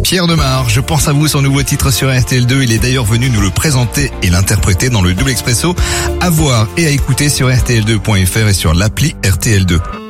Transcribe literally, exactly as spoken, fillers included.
Pierre Demar, je pense à vous, son nouveau titre sur R T L deux. Il est d'ailleurs venu nous le présenter et l'interpréter dans le Double Expresso. À voir et à écouter sur R T L deux point F R et sur l'appli R T L deux.